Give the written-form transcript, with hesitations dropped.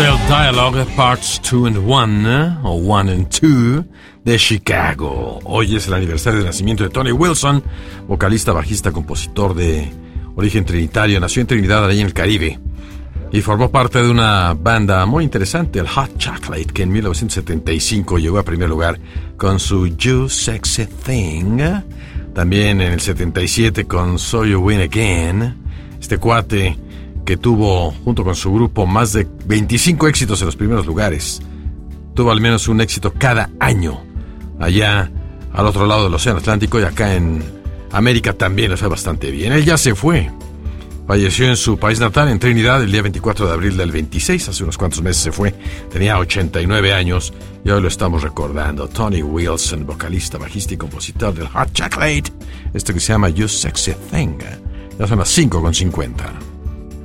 Hotel Dialogue Parts 2 and 1 o 1 and 2 de Chicago. Hoy es el aniversario de nacimiento de Tony Wilson, vocalista, bajista, compositor de origen trinitario. Nació en Trinidad, allí en el Caribe, y formó parte de una banda muy interesante, el Hot Chocolate, que en 1975 llegó a primer lugar con su You Sexy Thing. También en el 77 con So You Win Again. Este cuate que tuvo, junto con su grupo, más de 25 éxitos en los primeros lugares. Tuvo al menos un éxito cada año, allá al otro lado del Océano Atlántico, y acá en América también le fue bastante bien. Él ya se fue. Falleció en su país natal, en Trinidad, el día 24 de abril del 26. Hace unos cuantos meses se fue. Tenía 89 años y hoy lo estamos recordando. Tony Wilson, vocalista, bajista y compositor del Hot Chocolate. Esto que se llama You Sexy Thing. Ya son las 5:50.